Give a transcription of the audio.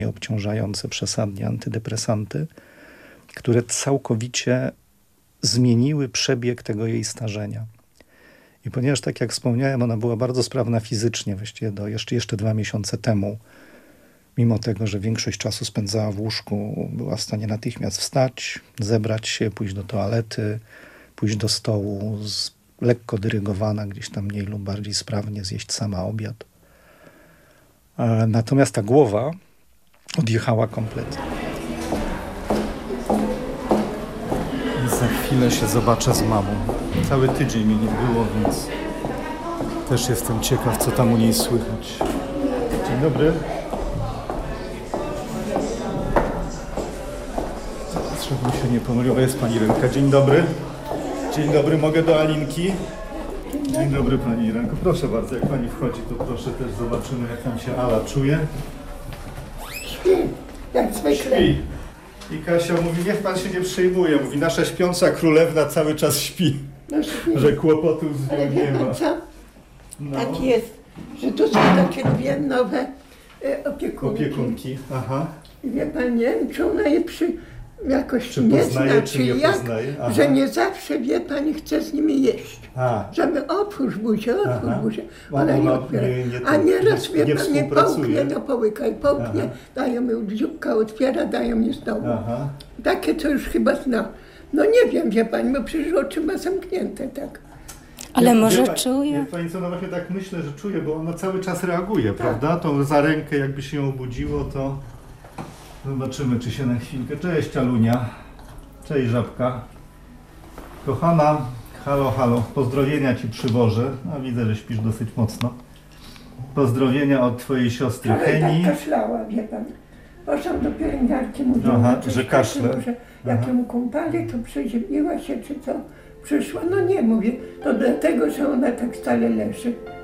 obciążające przesadnie antydepresanty, które całkowicie zmieniły przebieg tego jej starzenia. I ponieważ, tak jak wspomniałem, ona była bardzo sprawna fizycznie, właściwie do jeszcze 2 miesiące temu, mimo tego, że większość czasu spędzała w łóżku, była w stanie natychmiast wstać, zebrać się, pójść do toalety, pójść do stołu, lekko dyrygowana, gdzieś tam mniej lub bardziej sprawnie zjeść sama obiad. Natomiast ta głowa odjechała kompletnie. I za chwilę się zobaczę z mamą. Cały tydzień mnie nie było, więc też jestem ciekaw, co tam u niej słychać. Dzień dobry. Żebym się nie pomylił, jest pani Renka. Dzień dobry. Dzień dobry, mogę do Alinki? Dzień dobry pani Renko. Proszę bardzo, jak pani wchodzi, to proszę też zobaczymy, jak tam się Ala czuje. Śpi, jak zwykle. Śpi. I Kasia mówi, niech pan się nie przejmuje. Mówi, nasza śpiąca królewna cały czas śpi. No śpi. Że kłopotów z Ale nią wie nie ma. pan co? No. Tak jest, że tu są takie dwie nowe opiekunki. Aha. I wie pan, nie wiem, czy ona je jakoś Czy nie poznaje, zna, czy czy nie jak, poznaje? Aha. że nie zawsze, wie pani, chce z nimi jeść. Żeby otwórz buzię, buzię. Ona nie otwiera. A nieraz, wie pan, nie połknie, no połykaj, połknie, dają ją dzióbka, otwiera, dają mi znowu. Aha. Takie to już chyba zna. No nie wiem, wie pani, bo przecież oczy ma zamknięte, tak. Ale może czuje? Wie pani co, no właśnie tak myślę, że czuje, bo ona cały czas reaguje, prawda? To za rękę jakby się ją obudziło, to zobaczymy, czy się na chwilkę... Cześć Alunia. Cześć Żabka. Kochana, halo, halo. Pozdrowienia ci przywożę. No widzę, że śpisz dosyć mocno. Pozdrowienia od twojej siostry Ale Heni. tak kaszlała, wie pan. Poszłam do pielęgniarki, mówiła, Aha, coś że kaszle. takiego, że jak ją kąpali, to przeziębiła się, czy co. Przyszła, no nie mówię, to dlatego, że ona tak stale leży.